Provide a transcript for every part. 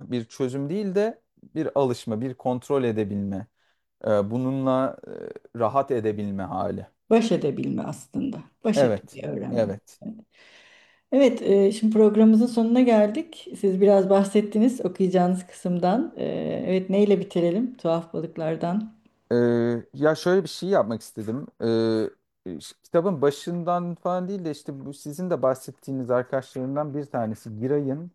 bir çözüm değil de bir alışma, bir kontrol edebilme, bununla rahat edebilme hali. Baş edebilme aslında. Baş Evet, etmeyi öğrenme. evet. Evet. Evet, şimdi programımızın sonuna geldik. Siz biraz bahsettiniz okuyacağınız kısımdan. Evet, neyle bitirelim? Tuhaf balıklardan. Ee, Ya şöyle bir şey yapmak istedim. Kitabın başından falan değil de işte bu sizin de bahsettiğiniz arkadaşlarımdan bir tanesi Giray'ın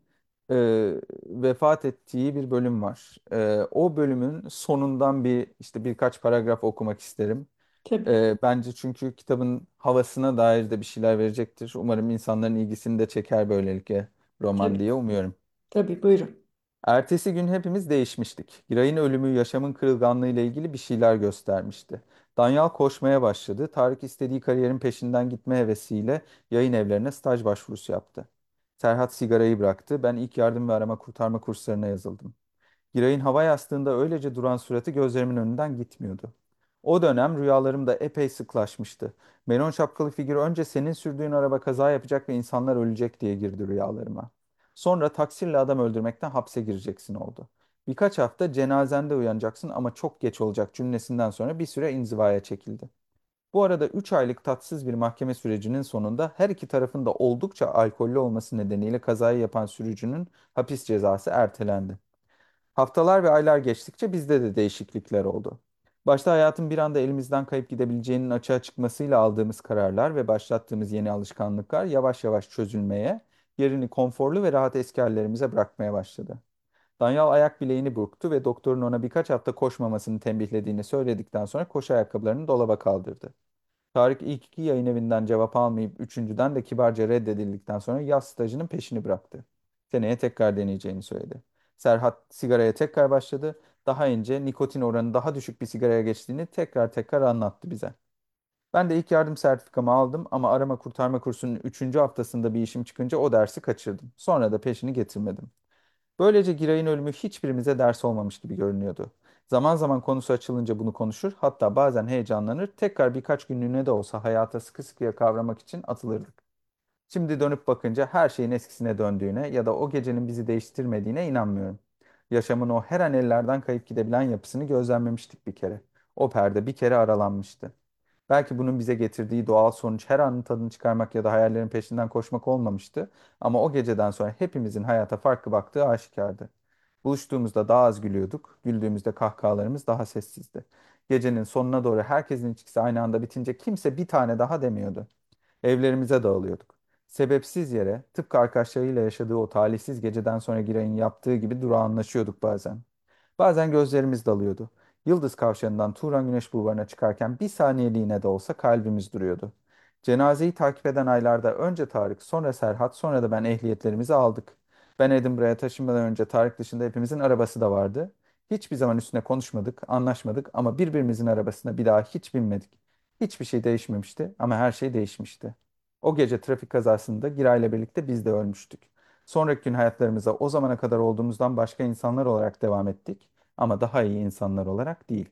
vefat ettiği bir bölüm var. O bölümün sonundan işte birkaç paragraf okumak isterim. Tabii, Bence çünkü kitabın havasına dair de bir şeyler verecektir. Umarım insanların ilgisini de çeker böylelikle roman tabii, diye umuyorum. tabii. Buyurun. Ertesi gün hepimiz değişmiştik. Giray'ın ölümü yaşamın kırılganlığı ile ilgili bir şeyler göstermişti. Danyal koşmaya başladı. Tarık istediği kariyerin peşinden gitme hevesiyle yayın evlerine staj başvurusu yaptı. Serhat sigarayı bıraktı. Ben ilk yardım ve arama kurtarma kurslarına yazıldım. Giray'ın hava yastığında öylece duran suratı gözlerimin önünden gitmiyordu. O dönem rüyalarım da epey sıklaşmıştı. Melon şapkalı figür önce senin sürdüğün araba kaza yapacak ve insanlar ölecek diye girdi rüyalarıma. Sonra taksirle adam öldürmekten hapse gireceksin oldu. Birkaç hafta cenazende uyanacaksın ama çok geç olacak cümlesinden sonra bir süre inzivaya çekildi. Bu arada 3 aylık tatsız bir mahkeme sürecinin sonunda her iki tarafın da oldukça alkollü olması nedeniyle kazayı yapan sürücünün hapis cezası ertelendi. Haftalar ve aylar geçtikçe bizde de değişiklikler oldu. Başta hayatın bir anda elimizden kayıp gidebileceğinin açığa çıkmasıyla aldığımız kararlar ve başlattığımız yeni alışkanlıklar yavaş yavaş çözülmeye, yerini konforlu ve rahat eski hallerimize bırakmaya başladı. Danyal ayak bileğini burktu ve doktorun ona birkaç hafta koşmamasını tembihlediğini söyledikten sonra koşu ayakkabılarını dolaba kaldırdı. Tarık ilk iki yayın evinden cevap almayıp üçüncüden de kibarca reddedildikten sonra yaz stajının peşini bıraktı. Seneye tekrar deneyeceğini söyledi. Serhat sigaraya tekrar başladı. Daha ince, nikotin oranı daha düşük bir sigaraya geçtiğini tekrar tekrar anlattı bize. Ben de ilk yardım sertifikamı aldım ama arama kurtarma kursunun üçüncü haftasında bir işim çıkınca o dersi kaçırdım. Sonra da peşini getirmedim. Böylece Giray'ın ölümü hiçbirimize ders olmamış gibi görünüyordu. Zaman zaman konusu açılınca bunu konuşur, hatta bazen heyecanlanır, tekrar birkaç günlüğüne de olsa hayata sıkı sıkıya kavramak için atılırdık. Şimdi dönüp bakınca her şeyin eskisine döndüğüne ya da o gecenin bizi değiştirmediğine inanmıyorum. Yaşamın o her an ellerden kayıp gidebilen yapısını gözlemlemiştik bir kere. O perde bir kere aralanmıştı. Belki bunun bize getirdiği doğal sonuç her anın tadını çıkarmak ya da hayallerin peşinden koşmak olmamıştı. Ama o geceden sonra hepimizin hayata farklı baktığı aşikardı. Buluştuğumuzda daha az gülüyorduk, güldüğümüzde kahkahalarımız daha sessizdi. Gecenin sonuna doğru herkesin içkisi aynı anda bitince kimse bir tane daha demiyordu. Evlerimize dağılıyorduk. Sebepsiz yere, tıpkı arkadaşlarıyla yaşadığı o talihsiz geceden sonra Giray'ın yaptığı gibi durağanlaşıyorduk bazen. Bazen gözlerimiz dalıyordu. Yıldız Kavşağı'ndan Turan Güneş Bulvarı'na çıkarken bir saniyeliğine de olsa kalbimiz duruyordu. Cenazeyi takip eden aylarda önce Tarık, sonra Serhat, sonra da ben ehliyetlerimizi aldık. Ben Edinburgh'a taşınmadan önce Tarık dışında hepimizin arabası da vardı. Hiçbir zaman üstüne konuşmadık, anlaşmadık ama birbirimizin arabasına bir daha hiç binmedik. Hiçbir şey değişmemişti ama her şey değişmişti. O gece trafik kazasında Giray'la birlikte biz de ölmüştük. Sonraki gün hayatlarımıza o zamana kadar olduğumuzdan başka insanlar olarak devam ettik ama daha iyi insanlar olarak değil.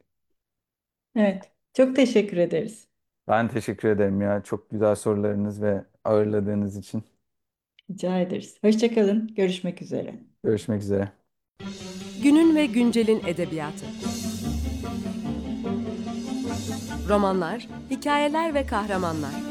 Evet, çok teşekkür ederiz. Ben teşekkür ederim ya. Çok güzel sorularınız ve ağırladığınız için. Rica ederiz. Hoşça kalın. Görüşmek üzere. Görüşmek üzere. Günün ve güncelin edebiyatı. Romanlar, hikayeler ve kahramanlar.